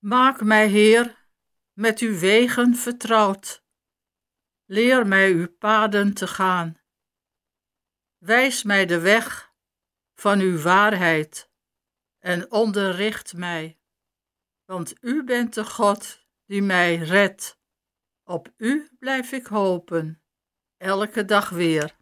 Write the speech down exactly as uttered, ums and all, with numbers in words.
Maak mij, Heer, met uw wegen vertrouwd. Leer mij uw paden te gaan. Wijs mij de weg van uw waarheid en onderricht mij, want u bent de God die mij redt. Op u blijf ik hopen, elke dag weer.